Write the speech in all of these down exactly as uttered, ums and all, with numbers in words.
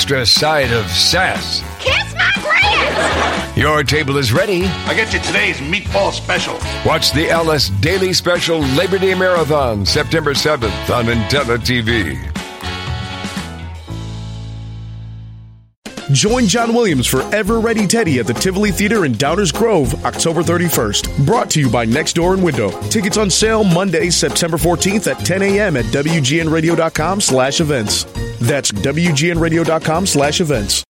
extra side of sass. Kiss my Grant! Your table is ready. I get you today's meatball special. Watch the Alice Daily Special Labor Day Marathon, September seventh on Antenna T V. Join John Williams for Ever Ready Teddy at the Tivoli Theater in Downers Grove, October thirty-first. Brought to you by Next Door and Window. Tickets on sale Monday, September fourteenth at ten a.m. at W G N radio dot com slash events. That's W G N radio dot com slash events.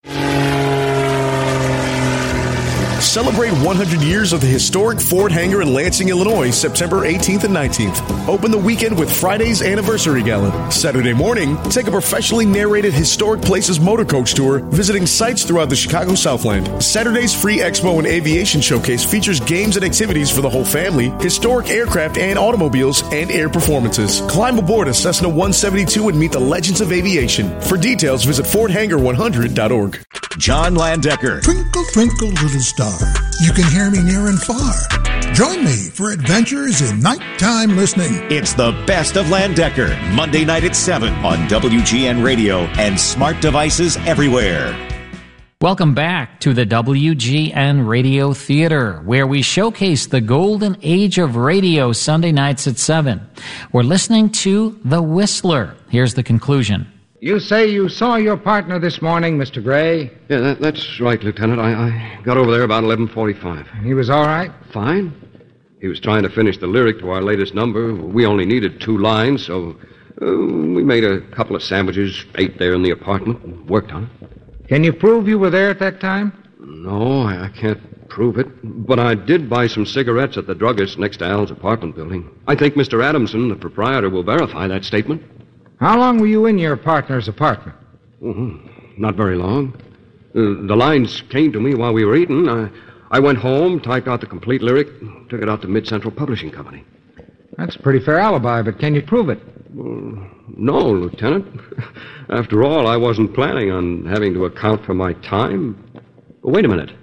Celebrate one hundred years of the historic Ford hangar in Lansing, Illinois, September eighteenth and nineteenth. Open the weekend with Friday's Anniversary Gala. Saturday morning, take a professionally narrated Historic Places motor coach tour, visiting sites throughout the Chicago Southland. Saturday's free expo and aviation showcase features games and activities for the whole family, historic aircraft and automobiles, and air performances. Climb aboard a Cessna one seventy-two and meet the legends of aviation. For details, visit ford hangar one hundred dot org. John Landecker. Twinkle, twinkle, little star. You can hear me near and far. Join me for adventures in nighttime listening. It's the best of Landecker, Monday night at seven on W G N Radio and smart devices everywhere. Welcome back to the W G N Radio Theater, where we showcase the golden age of radio Sunday nights at seven. We're listening to The Whistler. Here's the conclusion. You say you saw your partner this morning, Mister Gray? Yeah, that, that's right, Lieutenant. I, I got over there about eleven forty-five. He was all right? Fine. He was trying to finish the lyric to our latest number. We only needed two lines, so uh, we made a couple of sandwiches, ate there in the apartment, and worked on it. Can you prove you were there at that time? No, I, I can't prove it. But I did buy some cigarettes at the druggist next to Al's apartment building. I think Mister Adamson, the proprietor, will verify that statement. How long were you in your partner's apartment? Mm-hmm. Not very long. Uh, the lines came to me while we were eating. I, I went home, typed out the complete lyric, took it out to Mid-Central Publishing Company. That's a pretty fair alibi, but can you prove it? Uh, no, Lieutenant. After all, I wasn't planning on having to account for my time. But wait a minute.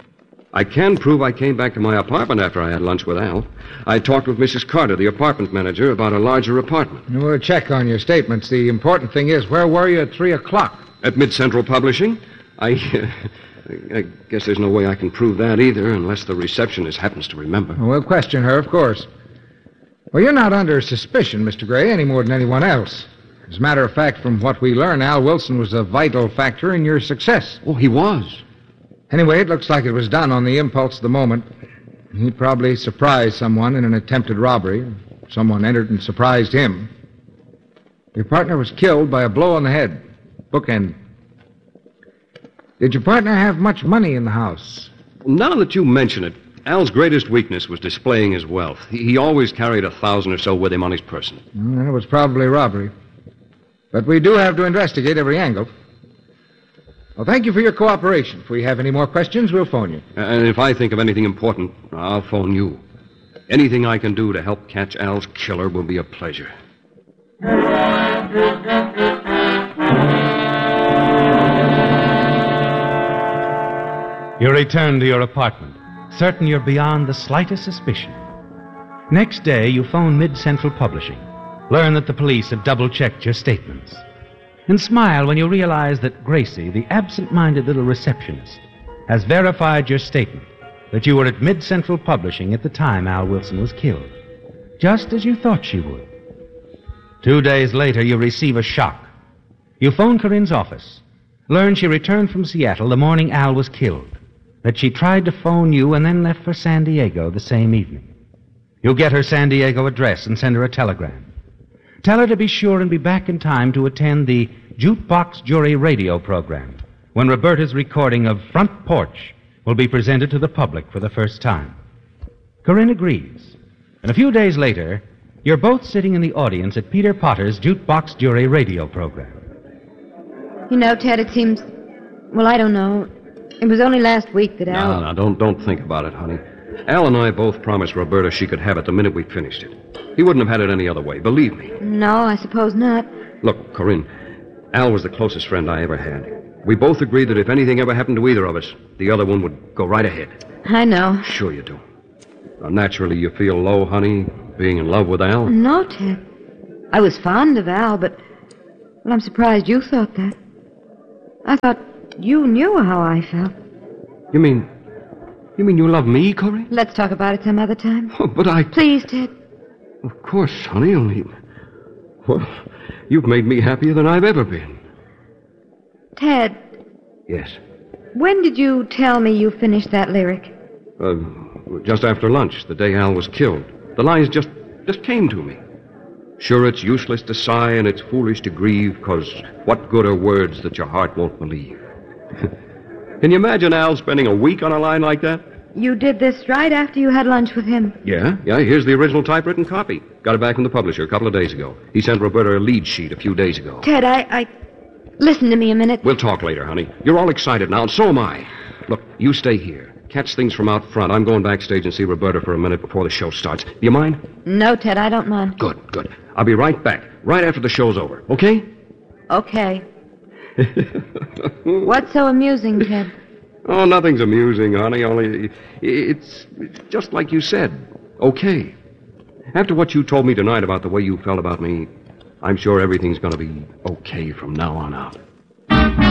I can prove I came back to my apartment after I had lunch with Al. I talked with Missus Carter, the apartment manager, about a larger apartment. We'll check on your statements. The important thing is, where were you at three o'clock? At Mid-Central Publishing? I, uh, I guess there's no way I can prove that either, unless the receptionist happens to remember. We'll question her, of course. Well, you're not under suspicion, Mister Gray, any more than anyone else. As a matter of fact, from what we learn, Al Wilson was a vital factor in your success. Oh, he was? Anyway, it looks like it was done on the impulse of the moment. He probably surprised someone in an attempted robbery. Someone entered and surprised him. Your partner was killed by a blow on the head. Bookend. Did your partner have much money in the house? Now that you mention it, Al's greatest weakness was displaying his wealth. He, he always carried a thousand or so with him on his person. Well, then it was probably robbery. But we do have to investigate every angle. Well, thank you for your cooperation. If we have any more questions, we'll phone you. And if I think of anything important, I'll phone you. Anything I can do to help catch Al's killer will be a pleasure. You return to your apartment, certain you're beyond the slightest suspicion. Next day, you phone Mid-Central Publishing, learn that the police have double-checked your statements, and smile when you realize that Gracie, the absent-minded little receptionist, has verified your statement that you were at Mid-Central Publishing at the time Al Wilson was killed, just as you thought she would. Two days later, you receive a shock. You phone Corinne's office, learn she returned from Seattle the morning Al was killed, that she tried to phone you and then left for San Diego the same evening. You get her San Diego address and send her a telegram. Tell her to be sure and be back in time to attend the Jukebox Jury radio program, when Roberta's recording of Front Porch will be presented to the public for the first time. Corinne agrees, and a few days later, you're both sitting in the audience at Peter Potter's Jukebox Jury radio program. You know, Ted, it seems... Well, I don't know. It was only last week that Al... No, no, don't, don't think about it, honey. Al and I both promised Roberta she could have it the minute we finished it. He wouldn't have had it any other way, believe me. No, I suppose not. Look, Corinne, Al was the closest friend I ever had. We both agreed that if anything ever happened to either of us, the other one would go right ahead. I know. Sure you do. Now, naturally, you feel low, honey, being in love with Al? No, Ted. I was fond of Al, but... Well, I'm surprised you thought that. I thought you knew how I felt. You mean... You mean you love me, Corey? Let's talk about it some other time. Oh, but I... Please, Ted. Of course, honey, only... Well, you've made me happier than I've ever been. Ted. Yes? When did you tell me you finished that lyric? Uh, just after lunch, the day Al was killed. The lines just, just came to me. Sure, it's useless to sigh and it's foolish to grieve, 'cause what good are words that your heart won't believe? Can you imagine Al spending a week on a line like that? You did this right after you had lunch with him. Yeah, yeah, here's the original typewritten copy. Got it back from the publisher a couple of days ago. He sent Roberta a lead sheet a few days ago. Ted, I... I... Listen to me a minute. We'll talk later, honey. You're all excited now, and so am I. Look, you stay here. Catch things from out front. I'm going backstage and see Roberta for a minute before the show starts. Do you mind? No, Ted, I don't mind. Good, good. I'll be right back, right after the show's over, okay? Okay. What's so amusing, Ted? Oh, nothing's amusing, honey, only it's, it's just like you said. Okay. After what you told me tonight about the way you felt about me, I'm sure everything's going to be okay from now on out.